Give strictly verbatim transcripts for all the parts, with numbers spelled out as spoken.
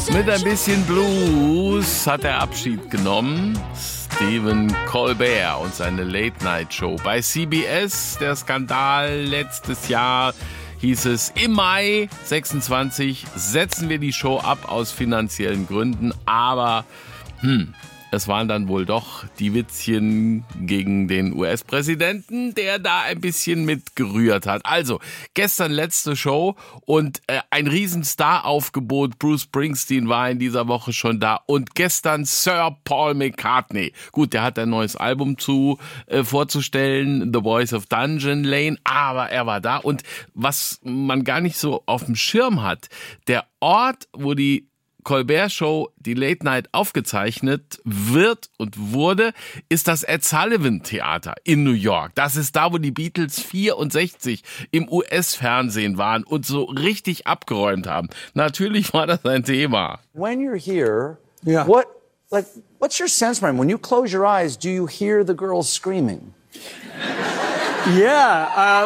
Mit ein bisschen Blues hat er Abschied genommen. Stephen Colbert und seine Late-Night-Show bei C B S. Der Skandal letztes Jahr hieß es, im Mai sechsundzwanzig setzen wir die Show ab aus finanziellen Gründen. Aber hm, es waren dann wohl doch die Witzchen gegen den U S-Präsidenten, der da ein bisschen mitgerührt hat. Also, gestern letzte Show und äh, ein Riesenstar-Aufgebot. Bruce Springsteen war in dieser Woche schon da und gestern Sir Paul McCartney. Gut, der hat ein neues Album zu äh, vorzustellen, The Voice of Dungeon Lane, aber er war da. Und was man gar nicht so auf dem Schirm hat, der Ort, wo die Colbert Show, die Late Night aufgezeichnet wird und wurde, ist das Ed Sullivan Theater in New York. Das ist da, wo die Beatles vierundsechzig im U S-Fernsehen waren und so richtig abgeräumt haben. Natürlich war das ein Thema. When you're here, yeah. what, like, what's your sense, man? When you close your eyes, do you hear the girls screaming? Yeah. Uh...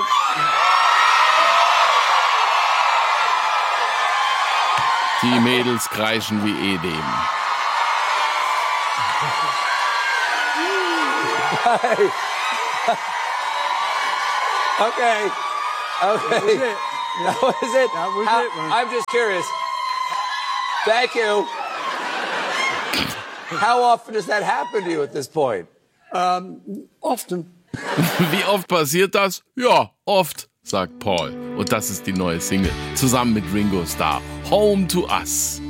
Die Mädels kreischen wie Edem. Okay. Okay. Okay. That was it. That was it. That was How, it, man. I'm just curious. Thank you. How often does that happen to you at this point? Um, often. Wie oft passiert das? Ja, oft, sagt Paul. Und das ist die neue Single, zusammen mit Ringo Starr. Home to Us.